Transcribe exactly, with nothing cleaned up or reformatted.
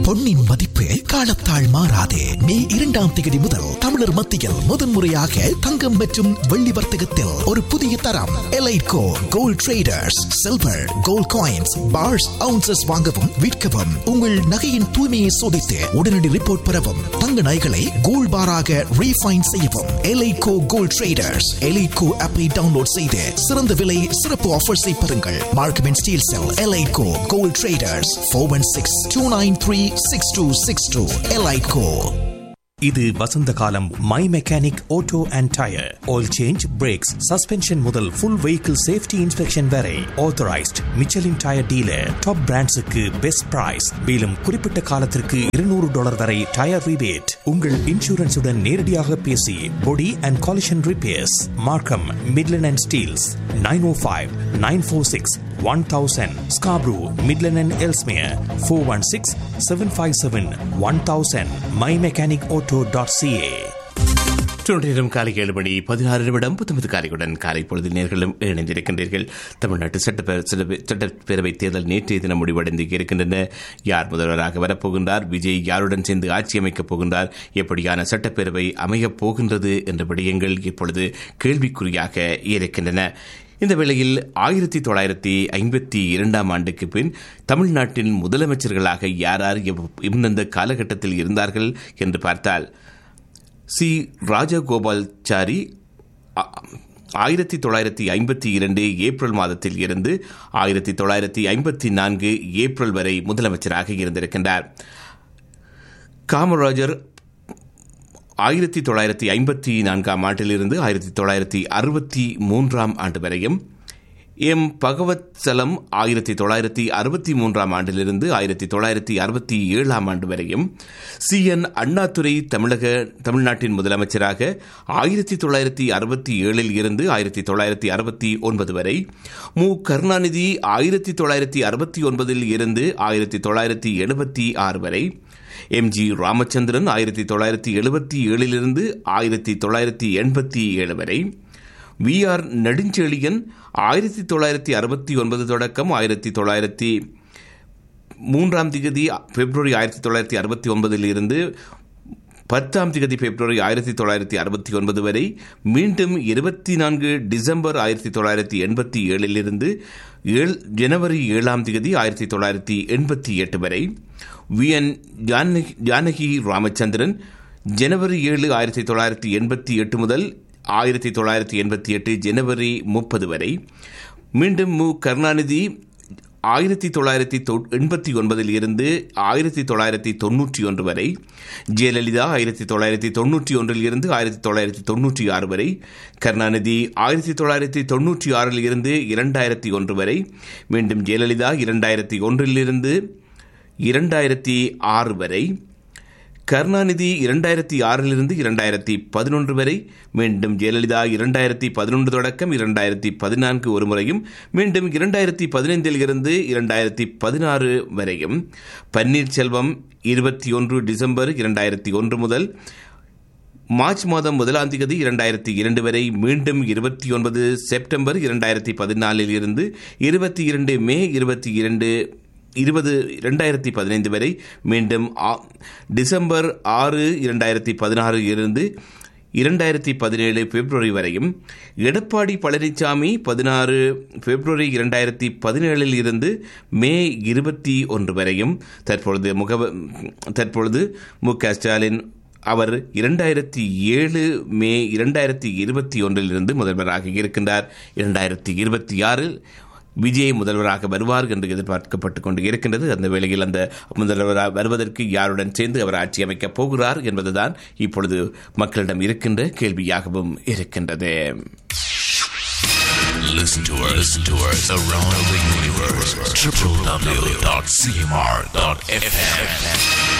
பொன்னின் மதிப்பு காலத்தால் மாறாது. மே இரண்டாம் தேதி முதல் தமிழர் மத்தியில் முதன்முறையாக தங்கம் மற்றும் வெள்ளி வர்த்தகத்தில் ஒரு புதிய தரம் எலைட்கோ gold traders. Silver gold coins parse ounces வாங்கவும் விற்கவும் உங்கள் நகையின் தூய்மையை சோதித்து உடனடி ரிப்போர்ட் பெறவும் தங்க நகைகளை கோல்ட் பாராக ரீஃபைன் செய்யவும் எலைட்கோ கோல்ட் ட்ரேடர்ஸ் எலைட்கோ ஆப்பை டவுன்லோட் செய்து சிறந்த விலை சிறப்பு ஆஃபர்ஸை பெறுங்கள். Markham and Steeles sell எலைட்கோ gold traders four one six two nine three six two six two. எலைட்கோ. இது வசந்த காலம். My mechanic auto and tyre oil change, breaks, suspension முதல் ஃபுல் வெஹிக்கிள் சேஃப்டி இன்ஸ்பெக்ஷன் வரை authorised Michelin tyre dealer. Top பிராண்ட்ஸுக்கு best price. மேலும் குறிப்பிட்ட காலத்திற்கு இருநூறு dollar வரை tyre rebate. உங்கள் இன்சூரன்ஸுடன் நேரடியாக பேசி பொடி அண்ட் காலிஷன் ரிப்பேர்ஸ். மார்க்கம் Midland and Steeles nine O five nine four six one thousand. Scarborough, Midland and Ellesmere four one six seven five seven one thousand. my mechanic auto dot c a. நேரம் காலை ஏழு மணி பதினாறு நிமிடம் புத்தமது காலையுடன் காலை பொழுதில் நேர்களும் இணைந்திருக்கின்றீர்கள். தமிழ்நாட்டு சட்டப்பேரவை தேர்தல் நேற்றைய தினம் முடிவடைந்து இருக்கின்றன. யார் முதல்வராக வரப்போகின்றார்? விஜய் யாருடன் சேர்ந்து ஆட்சி அமைக்கப் போகின்றார்? எப்படியான சட்டப்பேரவை அமையப் போகின்றது என்ற விடயங்கள் இப்பொழுது கேள்விக்குறியாக இருக்கின்றன. இந்த வேளையில் ஆயிரத்தி தொள்ளாயிரத்தி ஐம்பத்தி இரண்டாம் ஆண்டுக்கு பின் தமிழ்நாட்டின் முதலமைச்சர்களாக யார் யார் எந்தெந்த காலகட்டத்தில் இருந்தார்கள் என்று பார்த்தால், சி ராஜகோபால்சாரி ஆயிரத்தி தொள்ளாயிரத்தி ஐம்பத்தி இரண்டு ஏப்ரல் மாதத்தில் இருந்து ஆயிரத்தி தொள்ளாயிரத்தி ஐம்பத்தி நான்கு ஏப்ரல் வரை முதலமைச்சராக இருந்திருக்கின்றார். காமராஜர் ஆயிரத்தி தொள்ளாயிரத்தி ஐம்பத்தி நான்காம் ஆண்டிலிருந்து ஆயிரத்தி தொள்ளாயிரத்தி அறுபத்தி மூன்றாம் ஆண்டு வரையும், எம் பகவத் சலம் ஆயிரத்தி தொள்ளாயிரத்தி அறுபத்தி மூன்றாம் ஆண்டிலிருந்து ஆயிரத்தி தொள்ளாயிரத்தி அறுபத்தி ஏழாம் ஆண்டு வரையும், சி என் அண்ணாதுரை தமிழக தமிழ்நாட்டின் முதலமைச்சராக ஆயிரத்தி தொள்ளாயிரத்தி அறுபத்தி ஏழில் இருந்து ஆயிரத்தி தொள்ளாயிரத்தி அறுபத்தி ஒன்பது வரை, மு கருணாநிதி ஆயிரத்தி தொள்ளாயிரத்தி அறுபத்தி ஒன்பதில் இருந்து ஆயிரத்தி தொள்ளாயிரத்தி எழுபத்தி ஆறு வரை, எம் ஜி ராமச்சந்திரன் ஆயிரத்தி தொள்ளாயிரத்தி எழுபத்தி ஏழிலிருந்து ஆயிரத்தி தொள்ளாயிரத்தி எண்பத்தி ஏழு வரை, வி ஆர் நெடுஞ்செழியன் ஆயிரத்தி தொள்ளாயிரத்தி அறுபத்தி ஒன்பது தொடக்கம் ஆயிரத்தி தொள்ளாயிரத்தி மூன்றாம் திகதி பிப்ரவரி ஆயிரத்தி தொள்ளாயிரத்தி அறுபத்தி ஒன்பதில் இருந்து பத்தாம் திகதி பிப்ரவரி ஆயிரத்தி தொள்ளாயிரத்தி அறுபத்தி ஒன்பது வரை, மீண்டும் இருபத்தி நான்கு டிசம்பர் ஆயிரத்தி தொள்ளாயிரத்தி எண்பத்தி ஏழிலிருந்து ஜனவரி ஏழாம் திகதி ஆயிரத்தி தொள்ளாயிரத்தி எண்பத்தி எட்டு வரை, வி என் ஜானகி ராமச்சந்திரன் ஜனவரி ஏழு ஆயிரத்தி தொள்ளாயிரத்தி எண்பத்தி எட்டு முதல் ஆயிரத்தி தொள்ளாயிரத்தி எண்பத்தி எட்டு ஜனவரி முப்பது வரை, மீண்டும் மு கருணாநிதி ஆயிரத்தி தொள்ளாயிரத்தி எண்பத்தி ஒன்பதில் இருந்து ஆயிரத்தி தொள்ளாயிரத்தி தொன்னூற்றி ஒன்று வரை, ஜெயலலிதா ஆயிரத்தி தொள்ளாயிரத்தி தொன்னூற்றி ஒன்றில் இருந்து ஆயிரத்தி தொள்ளாயிரத்தி தொன்னூற்றி ஆறு வரை, கருணாநிதி ஆயிரத்தி தொள்ளாயிரத்தி தொன்னூற்றி ஆறில் இருந்து இரண்டாயிரத்தி ஒன்று வரை, மீண்டும் ஜெயலலிதா இரண்டாயிரத்தி ஒன்றிலிருந்து இரண்டாயிரத்தி ஆறு வரை, கருணாநிதி இரண்டாயிரத்தி ஆறிலிருந்து இரண்டாயிரத்தி பதினொன்று வரை, மீண்டும் ஜெயலலிதா இரண்டாயிரத்தி பதினொன்று தொடக்கம் இரண்டாயிரத்தி பதினான்கு ஒரு முறையும், மீண்டும் இரண்டாயிரத்தி பதினைந்தில் இருந்து இரண்டாயிரத்தி பதினாறு வரையும், பன்னீர்செல்வம் இருபத்தி ஒன்று டிசம்பர் இரண்டாயிரத்தி ஒன்று முதல் மார்ச் மாதம் முதலாம் தேதி இரண்டாயிரத்தி இரண்டு வரை, மீண்டும் இருபத்தி ஒன்பது செப்டம்பர் இரண்டாயிரத்தி பதினாலில் இருந்து இருபத்தி இரண்டு மே இருபத்தி இரண்டு இருபது இரண்டாயிரத்தி பதினைந்து வரை, மீண்டும் டிசம்பர் ஆறு இரண்டாயிரத்தி பதினாறு இருந்து இரண்டாயிரத்தி பதினேழு பிப்ரவரி வரையும், எடப்பாடி பழனிசாமி பதினாறு பிப்ரவரி இரண்டாயிரத்தி பதினேழில் இருந்து மே இருபத்தி ஒன்று வரையும், தற்பொழுது முக தற்பொழுது மு க ஸ்டாலின் அவர் இரண்டாயிரத்தி ஏழு மே இரண்டாயிரத்தி இருபத்தி ஒன்றில் இருந்து முதல்வராக இருக்கின்றார். இரண்டாயிரத்தி இருபத்தி ஆறில் விஜய் முதல்வராக வருவார் என்று எதிர்பார்க்கப்பட்டுக் கொண்டு இருக்கின்றது. அந்த வேளையில் அந்த முதல்வராக வருவதற்கு யாருடன் சேர்ந்து அவர் ஆட்சி அமைக்கப் போகிறார் என்பதுதான் இப்பொழுது மக்களிடம் இருக்கின்ற கேள்வியாகவும் இருக்கின்றது. Listen to us, listen to us around the universe. w w w dot c m r dot f m